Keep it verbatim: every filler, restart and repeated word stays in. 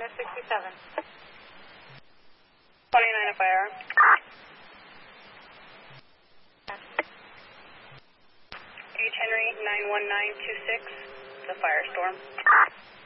minus sixty-seven. twenty-nine F I R. H Henry nine one nine two six, the firestorm.